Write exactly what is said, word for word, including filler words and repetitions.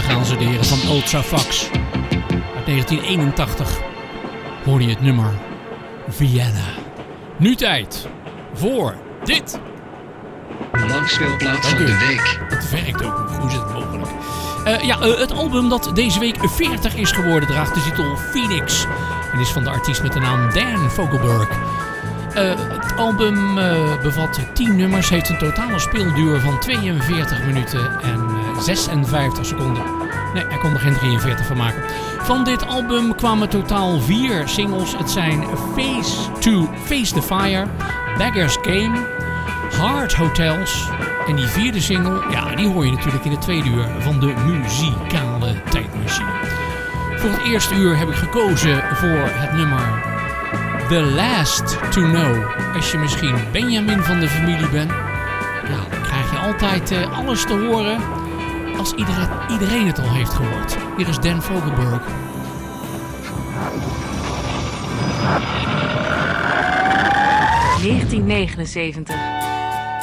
gaan ze, de heren van Ultravox. Uit negentien eenentachtig hoorde je het nummer Vienna. Nu tijd voor dit. Langspeelplaat van de week. Het werkt ook. Hoe is het mogelijk? Uh, ja, uh, het album dat deze week veertig is geworden draagt de titel Phoenix. En is van de artiest met de naam Dan Fogelberg. Uh, het album uh, bevat tien nummers, heeft een totale speelduur van tweeënveertig minuten en uh, zesenvijftig seconden. Nee, hij kon er geen drieënveertig van maken. Van dit album kwamen totaal vier singles. Het zijn Face to Face the Fire, Beggar's Game, Hard Hotels. En die vierde single, ja, die hoor je natuurlijk in het tweede uur van de muzikale tijdmachine. Voor het eerste uur heb ik gekozen voor het nummer The Last to Know. Als je misschien Benjamin van de familie bent, ja, dan krijg je altijd uh, alles te horen als iedereen, iedereen het al heeft gehoord. Hier is Dan Fogelberg. negentien negenenzeventig.